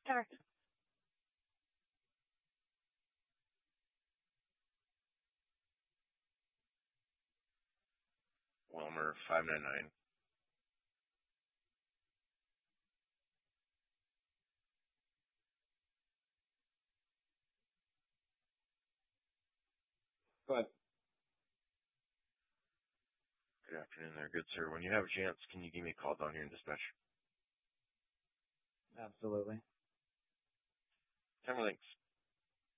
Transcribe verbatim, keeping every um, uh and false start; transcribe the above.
Sure. Wilmer, five nine nine. Go ahead. Good afternoon there, good sir. When you have a chance, can you give me a call down here in dispatch? Absolutely. Timberlinks.